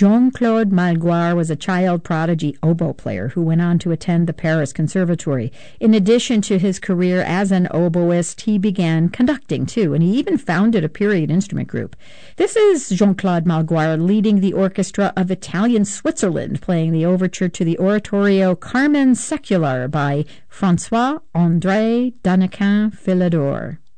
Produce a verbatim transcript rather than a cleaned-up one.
Jean-Claude Malgoire was a child prodigy oboe player who went on to attend the Paris Conservatory. In addition to his career as an oboist, he began conducting too, and he even founded a period instrument group. This is Jean-Claude Malgoire leading the orchestra of Italian Switzerland, playing the overture to the oratorio Carmen Secular by François-André Daniquin Philidor.